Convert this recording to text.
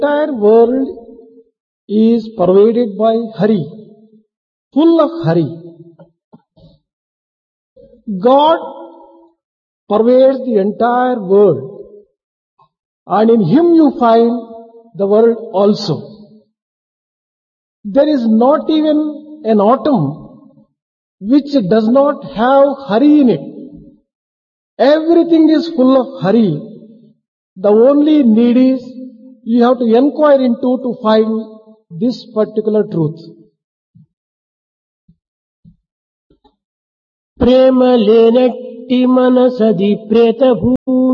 entire world is pervaded by hurry, full of hurry. God pervades the entire world, and in Him you find the world also. There is not even an atom which does not have hurry in it. Everything is full of hurry. The only need is you have to inquire into to find this particular truth. ప్రేమ లేనట్టి మనసది ప్రేత